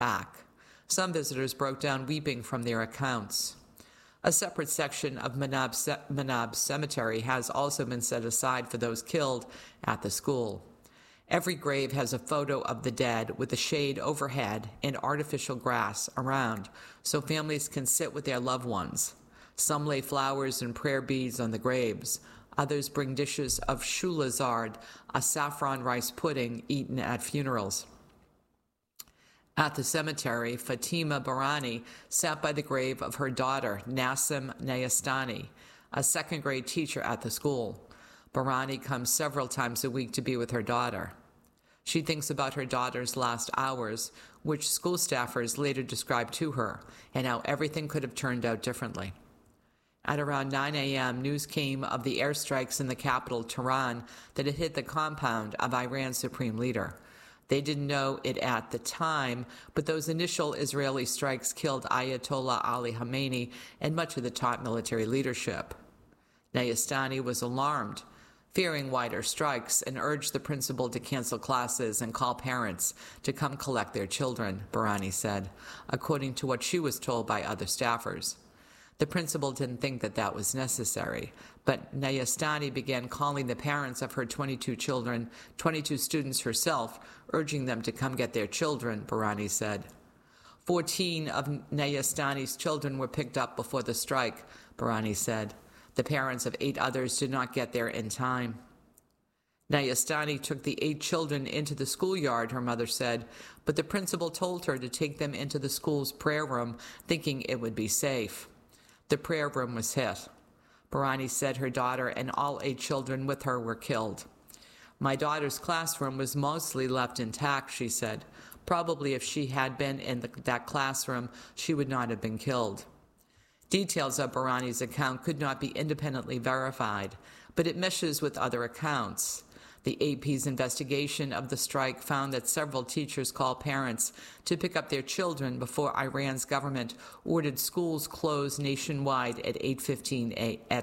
back. Some visitors broke down weeping from their accounts. A separate section of Manab Cemetery has also been set aside for those killed at the school. Every grave has a photo of the dead with a shade overhead and artificial grass around so families can sit with their loved ones. Some lay flowers and prayer beads on the graves. Others bring dishes of shulazard, a saffron rice pudding eaten at funerals. At the cemetery, Fatima Barani sat by the grave of her daughter, Nassim Nayastani, a second-grade teacher at the school. Barani comes several times a week to be with her daughter. She thinks about her daughter's last hours, which school staffers later described to her, and how everything could have turned out differently. At around 9 a.m., news came of the airstrikes in the capital, Tehran, that had hit the compound of Iran's supreme leader. They didn't know it at the time, but those initial Israeli strikes killed Ayatollah Ali Khamenei and much of the top military leadership. Nayastani was alarmed, fearing wider strikes, and urged the principal to cancel classes and call parents to come collect their children, Barani said, according to what she was told by other staffers. The principal didn't think that was necessary, but Nayastani began calling the parents of her 22 students herself, urging them to come get their children, Barani said. 14 of Nayastani's children were picked up before the strike, Barani said. The parents of 8 others did not get there in time. Nayastani took the 8 children into the schoolyard, her mother said, but the principal told her to take them into the school's prayer room, thinking it would be safe. The prayer room was hit. Barani said her daughter and all 8 children with her were killed. My daughter's classroom was mostly left intact, she said. Probably if she had been in that classroom, she would not have been killed. Details of Barani's account could not be independently verified, but it meshes with other accounts. The AP's investigation of the strike found that several teachers called parents to pick up their children before Iran's government ordered schools closed nationwide at 10:15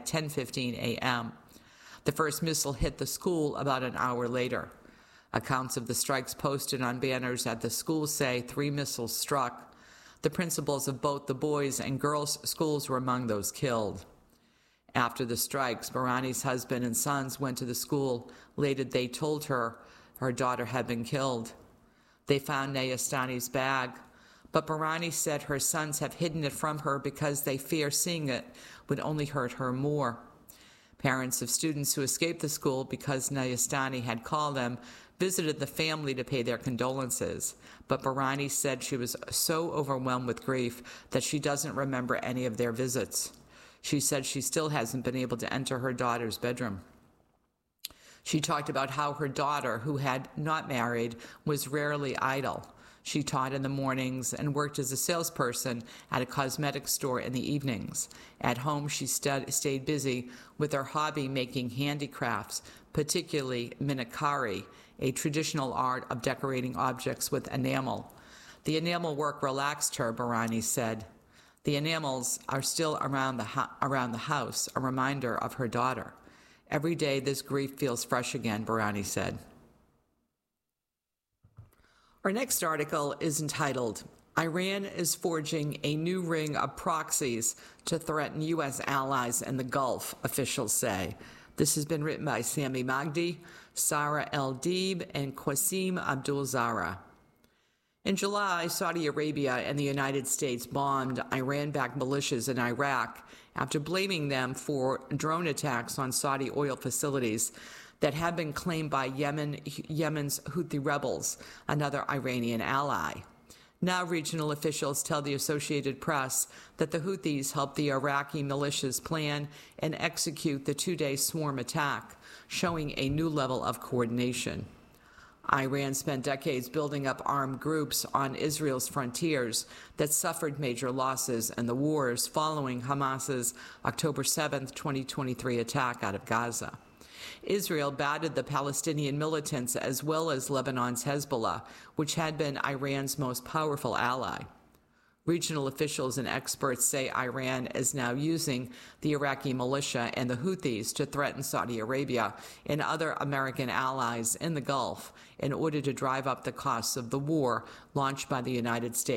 a.m. The first missile hit the school about an hour later. Accounts of the strikes posted on banners at the school say 3 missiles struck. The principals of both the boys' and girls' schools were among those killed. After the strikes, Barani's husband and sons went to the school. Later, they told her her daughter had been killed. They found Nayastani's bag, but Barani said her sons have hidden it from her because they fear seeing it would only hurt her more. Parents of students who escaped the school because Nayastani had called them visited the family to pay their condolences, but Barani said she was so overwhelmed with grief that she doesn't remember any of their visits. She said she still hasn't been able to enter her daughter's bedroom. She talked about how her daughter, who had not married, was rarely idle. She taught in the mornings and worked as a salesperson at a cosmetic store in the evenings. At home, she stayed busy with her hobby making handicrafts, particularly minakari, a traditional art of decorating objects with enamel. The enamel work relaxed her, Barani said. The enamels are still around the house, a reminder of her daughter. Every day this grief feels fresh again, Barani said. Our next article is entitled, Iran is forging a new ring of proxies to threaten U.S. allies in the Gulf, officials say. This has been written by Sami Magdi, Sarah El Deeb, and Qasim Abdul-Zahra. In July, Saudi Arabia and the United States bombed Iran-backed militias in Iraq after blaming them for drone attacks on Saudi oil facilities that had been claimed by Yemen's Houthi rebels, another Iranian ally. Now regional officials tell the Associated Press that the Houthis helped the Iraqi militias plan and execute the 2-day swarm attack, showing a new level of coordination. Iran spent decades building up armed groups on Israel's frontiers that suffered major losses in the wars following Hamas's October 7, 2023 attack out of Gaza. Israel battered the Palestinian militants as well as Lebanon's Hezbollah, which had been Iran's most powerful ally. Regional officials and experts say Iran is now using the Iraqi militia and the Houthis to threaten Saudi Arabia and other American allies in the Gulf in order to drive up the costs of the war launched by the United States